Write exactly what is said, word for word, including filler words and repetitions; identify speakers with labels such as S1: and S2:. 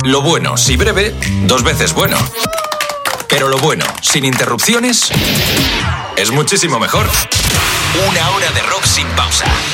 S1: Lo bueno, si breve, dos veces bueno. Pero lo bueno, sin interrupciones, es muchísimo mejor. Una hora de rock sin pausa,